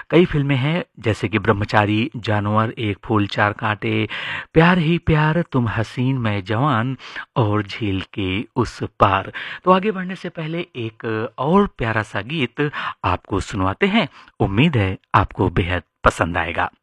कई फ़िल्में हैं जैसे कि ब्रह्मचारी, जानवर, एक फूल चार काँटे, प्यार ही प्यार, तुम हसीन मैं जवान और झील के उस पार। तो आगे बढ़ने से पहले एक और प्यारा-सा गीत आपको सुनवाते हैं। उम्मीद है आपको बेहद पसंद आएगा।